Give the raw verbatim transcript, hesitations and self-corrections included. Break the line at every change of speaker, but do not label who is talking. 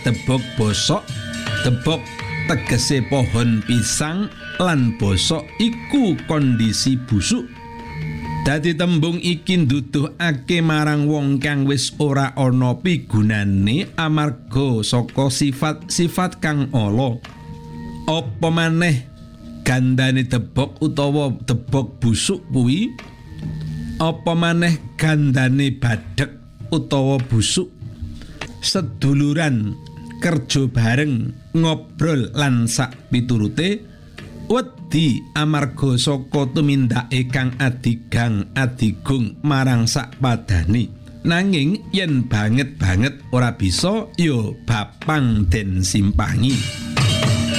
tebok bosok. Tebok tegese pohon pisang lan bosok iku kondisi busuk. Dadi tembung iki nduduhake marang wong kang wis ora ana pigunane amarga saka sifat-sifat kang ala. Apa maneh gandane tebok utawa tebok busuk kuwi? Apa maneh gandane badhek utawa busuk? Seduluran kerja bareng ngobrol lan sak piturute wedi amarga saka tumindake kang adigang adigung marang sak padane. Nanging yen banget-banget ora bisa ya bapang den simpangi.